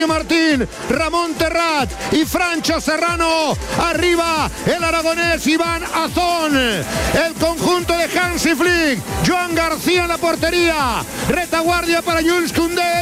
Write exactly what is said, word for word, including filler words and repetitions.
Martín, Ramón Terrat y Francho Serrano. Arriba el aragonés Iván Azón. El conjunto de Hansi Flick. Joan García en la portería. Retaguardia para Jules Koundé.